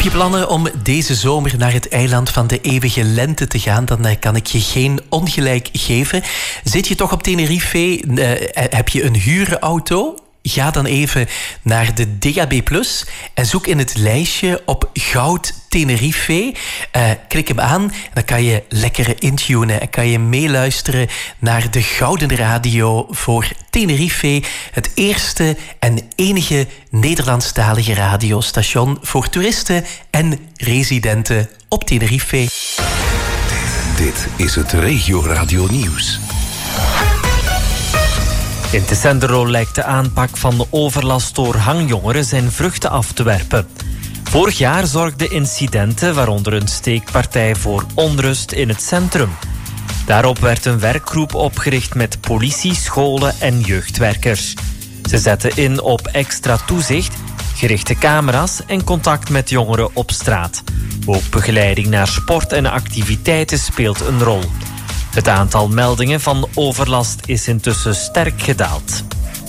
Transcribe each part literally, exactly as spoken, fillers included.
je plannen om deze zomer naar het eiland van de eeuwige lente te gaan? Dan uh, kan ik je geen ongelijk geven. Zit je toch op Tenerife? Uh, heb je een huurauto? Ga dan even naar de D A B plus en zoek in het lijstje op Goud Tenerife. Uh, klik hem aan en dan kan je lekker intunen en kan je meeluisteren naar de Gouden Radio voor Tenerife. Het eerste en enige Nederlandstalige radiostation voor toeristen en residenten op Tenerife. Dit, dit is het Regio Radio Nieuws. In Tessenderlo lijkt de aanpak van de overlast door hangjongeren zijn vruchten af te werpen. Vorig jaar zorgden incidenten, waaronder een steekpartij, voor onrust in het centrum. Daarop werd een werkgroep opgericht met politie, scholen en jeugdwerkers. Ze zetten in op extra toezicht, gerichte camera's en contact met jongeren op straat. Ook begeleiding naar sport en activiteiten speelt een rol. Het aantal meldingen van overlast is intussen sterk gedaald.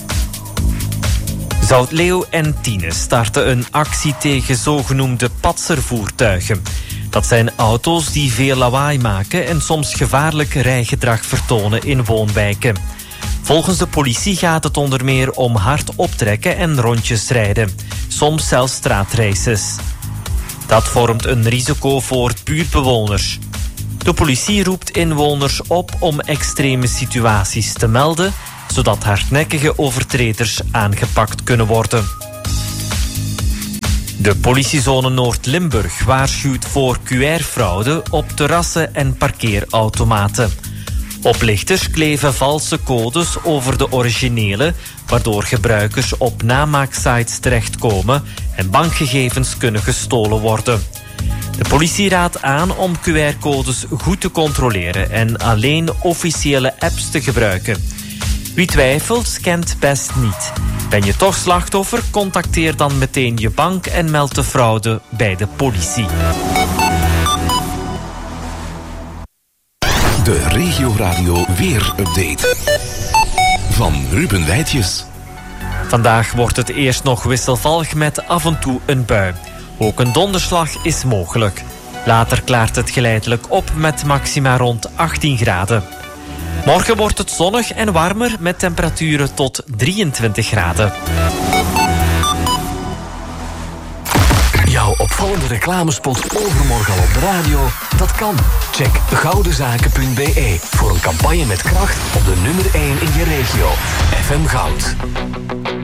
Zoutleeuw en Tiene starten een actie tegen zogenoemde patservoertuigen. Dat zijn auto's die veel lawaai maken en soms gevaarlijk rijgedrag vertonen in woonwijken. Volgens de politie gaat het onder meer om hard optrekken en rondjes rijden. Soms zelfs straatraces. Dat vormt een risico voor buurtbewoners. De politie roept inwoners op om extreme situaties te melden, zodat hardnekkige overtreders aangepakt kunnen worden. De politiezone Noord-Limburg waarschuwt voor Q R-fraude op terrassen en parkeerautomaten. Oplichters kleven valse codes over de originele, waardoor gebruikers op namaaksites terechtkomen en bankgegevens kunnen gestolen worden. De politie raadt aan om Q R-codes goed te controleren en alleen officiële apps te gebruiken. Wie twijfelt, scant best niet. Ben je toch slachtoffer? Contacteer dan meteen je bank en meld de fraude bij de politie. De Regio Radio Weer-update van Ruben Wijtjes. Vandaag wordt het eerst nog wisselvallig met af en toe een bui. Ook een donderslag is mogelijk. Later klaart het geleidelijk op met maxima rond achttien graden. Morgen wordt het zonnig en warmer met temperaturen tot drieëntwintig graden. Jouw opvallende reclamespot overmorgen al op de radio? Dat kan. Check goudenzaken punt b e voor een campagne met kracht op de nummer één in je regio. F M Goud.